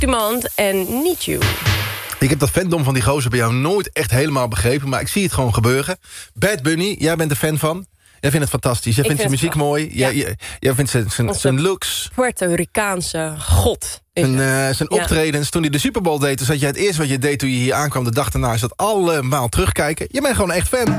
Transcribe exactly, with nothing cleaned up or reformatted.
Demand en Need You. Ik heb dat fandom van die gozer bij jou nooit echt helemaal begrepen... maar ik zie het gewoon gebeuren. Bad Bunny, jij bent er fan van. Jij vindt het fantastisch. Jij Ik vindt zijn vind muziek het mooi. Jij, jij, jij vindt zijn, zijn, zijn looks. Puerto Ricaanse god. Zijn, uh, zijn Ja. optredens. Toen hij de Super Bowl deed, toen zat jij het eerst wat je deed toen je hier aankwam. De dag daarna is dat allemaal terugkijken. Je bent gewoon echt fan.